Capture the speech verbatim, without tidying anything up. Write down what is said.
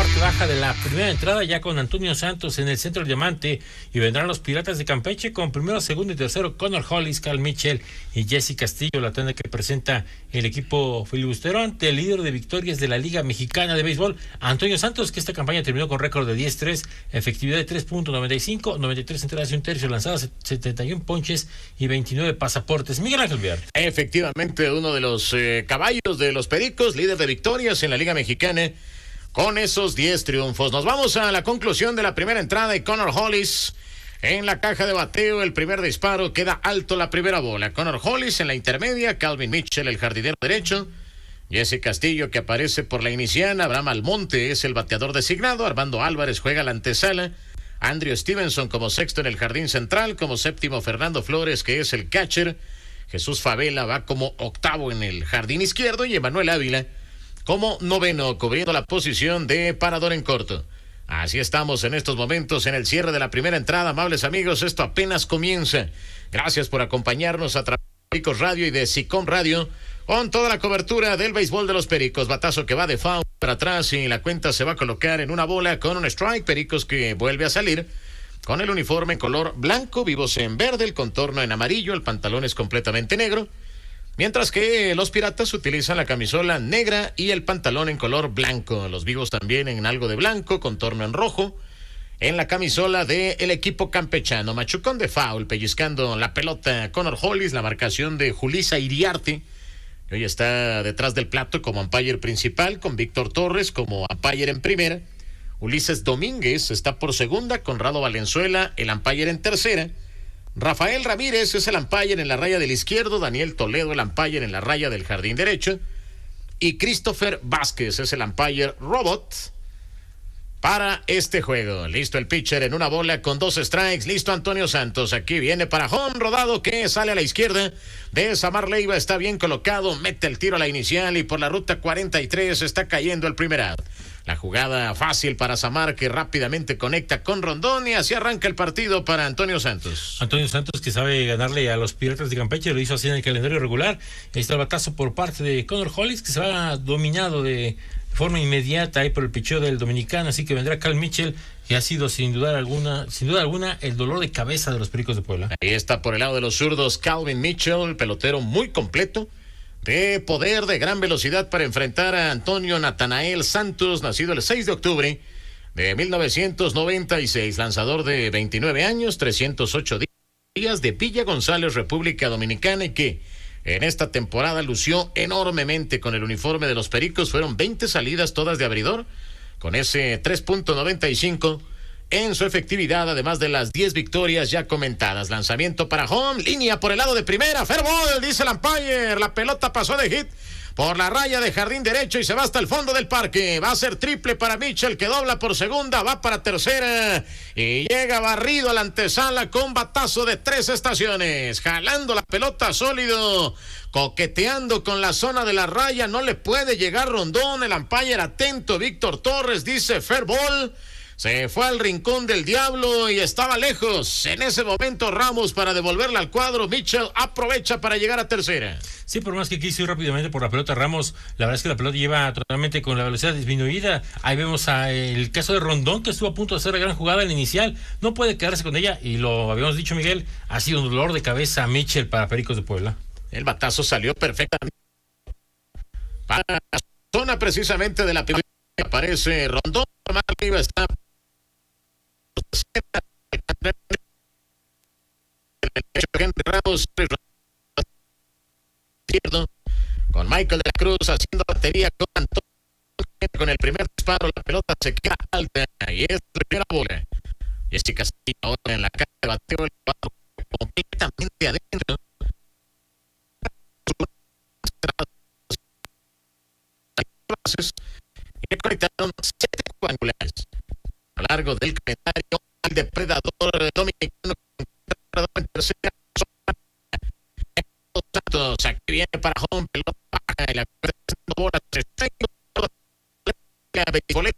parte baja de la primera entrada, ya con Antonio Santos en el centro del diamante, y vendrán los Piratas de Campeche con primero, segundo y tercero Connor Hollis, Cal Mitchell y Jesse Castillo, la tanda que presenta el equipo filibustero ante el líder de victorias de la Liga Mexicana de Béisbol, Antonio Santos, que esta campaña terminó con récord de diez tres, efectividad de tres punto noventa y cinco, noventa y tres entradas y un tercio lanzadas, setenta y uno ponches y veintinueve pasaportes. Miguel Ángel Villar. Efectivamente, uno de los eh, caballos de los Pericos, líder de victorias en la Liga Mexicana, con esos diez triunfos. Nos vamos a la conclusión de la primera entrada y Connor Hollis en la caja de bateo. El primer disparo, queda alto la primera bola. Connor Hollis en la intermedia, Calvin Mitchell, el jardinero derecho, Jesse Castillo, que aparece por la inicial, Abraham Almonte es el bateador designado, Armando Álvarez juega la antesala, Andrew Stevenson como sexto en el jardín central, como séptimo Fernando Flores, que es el catcher, Jesús Favela va como octavo en el jardín izquierdo y Emanuel Ávila como noveno, cubriendo la posición de parador en corto. Así estamos en estos momentos en el cierre de la primera entrada. Amables amigos, esto apenas comienza. Gracias por acompañarnos a través de Pericos Radio y de SICOM Radio con toda la cobertura del béisbol de los Pericos. Batazo que va de foul para atrás y la cuenta se va a colocar en una bola con un strike. Pericos que vuelve a salir con el uniforme en color blanco, vivos en verde, el contorno en amarillo, el pantalón es completamente negro. Mientras que los Piratas utilizan la camisola negra y el pantalón en color blanco. Los vivos también en algo de blanco, contorno en rojo. En la camisola del equipo campechano. Machucón de foul, pellizcando la pelota Connor Hollis, la marcación de Julissa Iriarte. Hoy está detrás del plato como umpire principal, con Víctor Torres como umpire en primera. Ulises Domínguez está por segunda, Conrado Valenzuela, el umpire en tercera. Rafael Ramírez es el umpire en la raya del izquierdo, Daniel Toledo el umpire en la raya del jardín derecho y Christopher Vázquez es el umpire robot para este juego. Listo el pitcher en una bola con dos strikes, listo Antonio Santos, aquí viene para home, rodado que sale a la izquierda de Samar Leiva, está bien colocado, mete el tiro a la inicial y por la ruta cuarenta y tres está cayendo el primer out. La jugada fácil para Samar, que rápidamente conecta con Rondón y así arranca el partido para Antonio Santos. Antonio Santos, que sabe ganarle a los Piratas de Campeche, lo hizo así en el calendario regular. Ahí está el batazo por parte de Connor Hollis, que se va dominado de forma inmediata ahí por el picheo del dominicano, así que vendrá Cal Mitchell, que ha sido sin duda alguna, sin duda alguna, el dolor de cabeza de los Pericos de Puebla. Ahí está por el lado de los zurdos Calvin Mitchell, el pelotero muy completo, de poder, de gran velocidad para enfrentar a Antonio Natanael Santos, nacido el seis de octubre de mil novecientos noventa y seis, lanzador de veintinueve años, trescientos ocho días, de Villa González, República Dominicana, y que en esta temporada lució enormemente con el uniforme de los Pericos. Fueron veinte salidas, todas de abridor, con ese tres punto noventa y cinco en su efectividad, además de las diez victorias ya comentadas. Lanzamiento para home, línea por el lado de primera, fair ball, dice el umpire, la pelota pasó de hit por la raya de jardín derecho y se va hasta el fondo del parque. Va a ser triple para Mitchell, que dobla por segunda, va para tercera y llega barrido a la antesala con batazo de tres estaciones, jalando la pelota sólido, coqueteando con la zona de la raya, no le puede llegar Rondón, el umpire atento, Víctor Torres dice fair ball. Se fue al rincón del diablo y estaba lejos. En ese momento Ramos para devolverla al cuadro. Mitchell aprovecha para llegar a tercera. Sí, por más que quiso ir rápidamente por la pelota Ramos, la verdad es que la pelota lleva totalmente con la velocidad disminuida. Ahí vemos a el caso de Rondón, que estuvo a punto de hacer la gran jugada en la inicial. No puede quedarse con ella y lo habíamos dicho, Miguel, ha sido un dolor de cabeza a Mitchell para Pericos de Puebla. El batazo salió perfectamente para la zona precisamente de la pelota. Aparece Rondón, arriba está Henry Ramos con Michael de la Cruz haciendo batería con Antonio. Con el primer disparo la pelota se queda alta y es la primera bola. Jesse Castillo ahora en la caja de bateo, el completamente